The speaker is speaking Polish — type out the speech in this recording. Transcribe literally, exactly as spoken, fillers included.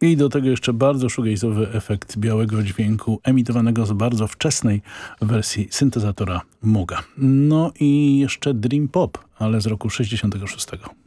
I do tego jeszcze bardzo shoegaze'owy efekt białego dźwięku emitowanego z bardzo wczesnej wersji syntezatora Mooga. No i jeszcze Dream Pop, ale z roku sześćdziesiątego szóstego.